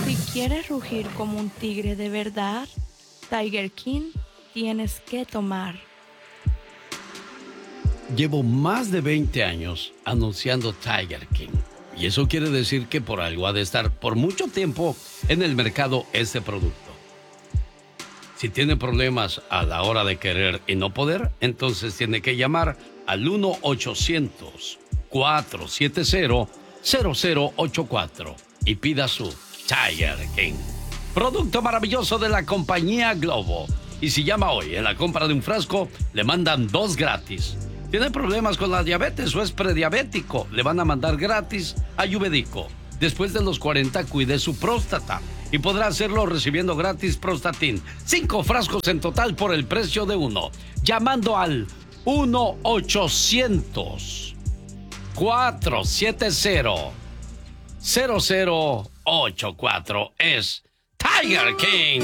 Si quieres rugir como un tigre de verdad, Tiger King tienes que tomar. Llevo más de 20 años anunciando Tiger King. Y eso quiere decir que por algo ha de estar por mucho tiempo en el mercado este producto. Si tiene problemas a la hora de querer y no poder, entonces tiene que llamar al 1-800-470-0084 y pida su Tiger King. Producto maravilloso de la compañía Globo. Y si llama hoy en la compra de un frasco, le mandan 2 gratis. ¿Tiene problemas con la diabetes o es prediabético? Le van a mandar gratis Ayurvédico. Después de los 40, cuide su próstata y podrá hacerlo recibiendo gratis Prostatin. 5 frascos en total por el precio de 1. Llamando al 1-800-470-0084. Es Tiger King.